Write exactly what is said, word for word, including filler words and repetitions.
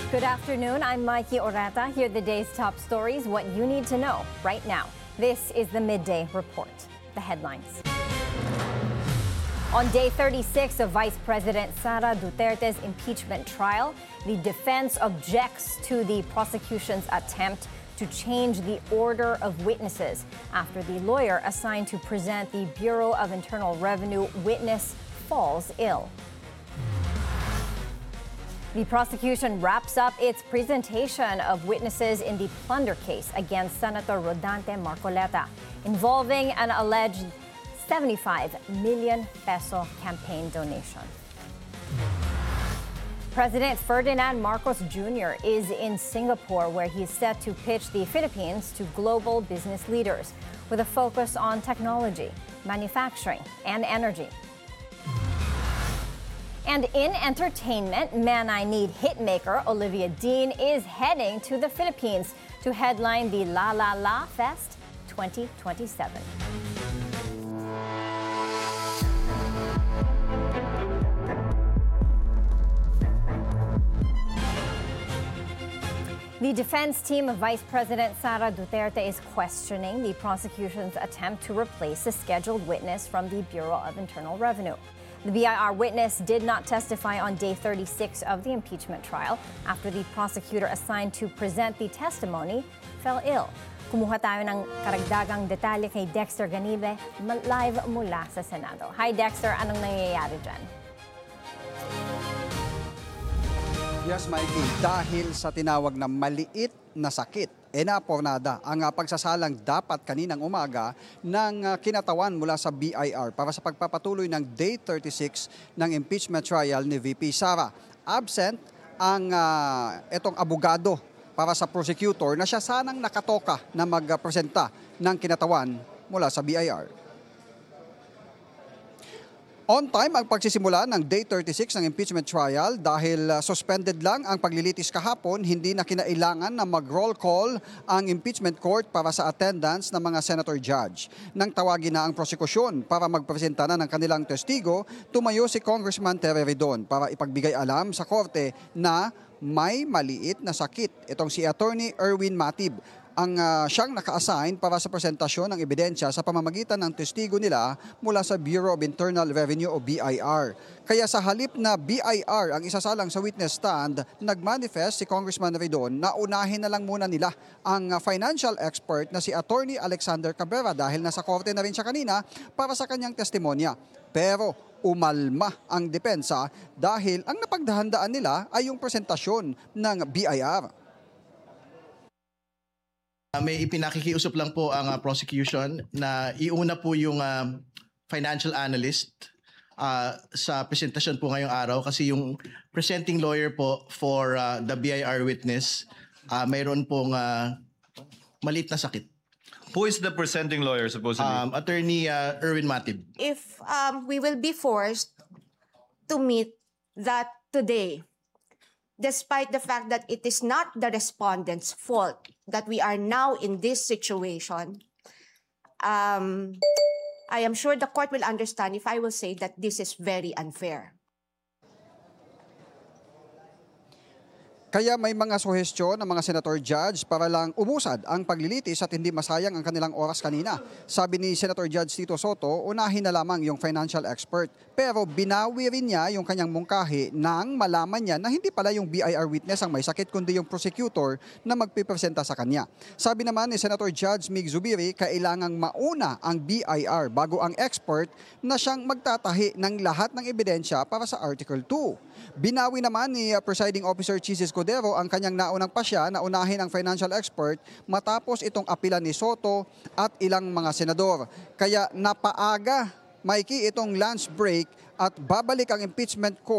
Good afternoon. I'm Mikey Orata. Here are the day's top stories, what you need to know right now. This is the Midday Report. The headlines. On day thirty-six of Vice President Sara Duterte's impeachment trial, the defense objects to the prosecution's attempt to change the order of witnesses after the lawyer assigned to present the Bureau of Internal Revenue witness falls ill. The prosecution wraps up its presentation of witnesses in the plunder case against Senator Rodante Marcoleta, involving an alleged seventy-five million peso campaign donation. President Ferdinand Marcos Junior is in Singapore, where he is set to pitch the Philippines to global business leaders with a focus on technology, manufacturing, and energy. And in entertainment, Man I Need hitmaker Olivia Dean is heading to the Philippines to headline the La La La Fest twenty twenty-seven. The defense team of Vice President Sara Duterte is questioning the prosecution's attempt to replace a scheduled witness from the Bureau of Internal Revenue. The B I R witness did not testify on day thirty-six of the impeachment trial after the prosecutor assigned to present the testimony fell ill. Kumuha tayo ng karagdagang detalye kay Dexter Ganibe live mula sa Senado. Hi Dexter, anong nangyayari dyan? Yes, Mikey, dahil sa tinawag na maliit na sakit, enapornada ang uh, pagsasalang dapat kaninang umaga ng uh, kinatawan mula sa B I R para sa pagpapatuloy ng day thirty-six ng impeachment trial ni V P Sara. Absent ang uh, etong abogado para sa prosecutor na siya sanang nakatoka na magpresenta ng kinatawan mula sa B I R. On time ang pagsisimula ng day thirty-six ng impeachment trial dahil uh, suspended lang ang paglilitis kahapon, hindi na kinailangan na mag-roll call ang impeachment court para sa attendance ng mga senator judge. Nang tawagin na ang prosekusyon para magpresenta na ng kanilang testigo, tumayo si Congressman Terry Redon para ipagbigay alam sa korte na may maliit na sakit. Itong si Attorney Erwin Matib ang uh, siyang naka-assign para sa presentasyon ng ebidensya sa pamamagitan ng testigo nila mula sa Bureau of Internal Revenue o B I R. Kaya sa halip na B I R ang isasalang sa witness stand, nagmanifest si Congressman Redon na unahin na lang muna nila ang uh, financial expert na si Attorney Alexander Cabrera dahil nasa korte na rin siya kanina para sa kanyang testimonya. Pero umalma ang depensa dahil ang napagdahandaan nila ay yung presentasyon ng B I R. Uh, may ipinakikiusap lang po ang uh, prosecution na iuna po yung uh, financial analyst uh, sa presentasyon po ngayong araw kasi yung presenting lawyer po for uh, the B I R witness uh, mayroon pong uh, maliit na sakit. Who is the presenting lawyer supposedly? Um, Attorney uh, Erwin Matib. If um, we will be forced to meet that today, despite the fact that it is not the respondent's fault that we are now in this situation, um, I am sure the court will understand if I will say that this is very unfair. Kaya may mga suhestyon ng mga senator judge para lang umusad ang paglilitis at hindi masayang ang kanilang oras kanina. Sabi ni Senator Judge Tito Soto, unahin na lamang yung financial expert. Pero binawi rin niya yung kanyang mungkahi nang malaman niya na hindi pala yung B I R witness ang may sakit kundi yung prosecutor na magpipresenta sa kanya. Sabi naman ni Senator Judge Mig Zubiri, kailangang mauna ang B I R bago ang expert na siyang magtatahi ng lahat ng ebidensya para sa Article two. Binawi naman ni uh, Presiding Officer Chisis Cordero ang kanyang naunang pasya na unahin ang financial expert matapos itong apilan ni Soto at ilang mga senador. Kaya napaaga, Mikey, itong lunch break at babalik ang impeachment court